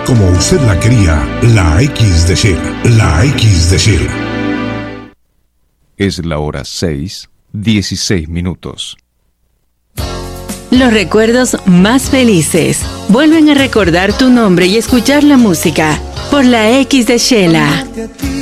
como usted la quería, la X de Sheila, la X de Sheila. Es la hora 6:16. Los recuerdos más felices vuelven a recordar tu nombre y escuchar la música por la X de Sheila.